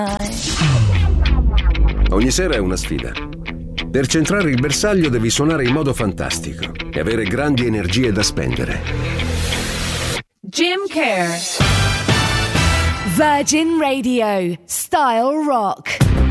Ogni sera è una sfida. Per centrare il bersaglio devi suonare in modo fantastico e avere grandi energie da spendere. Jim Kerr. Virgin Radio. Style Rock.